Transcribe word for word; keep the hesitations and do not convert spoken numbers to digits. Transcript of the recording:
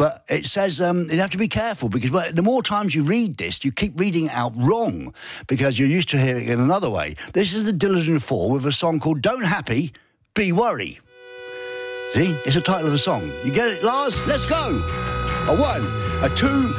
But it says um, you have to be careful because the more times you read this, you keep reading it out wrong because you're used to hearing it in another way. This is the Diligent Four with a song called Don't Happy, Be Worry. See? It's the title of the song. You get it, Lars? Let's go. A one, a two,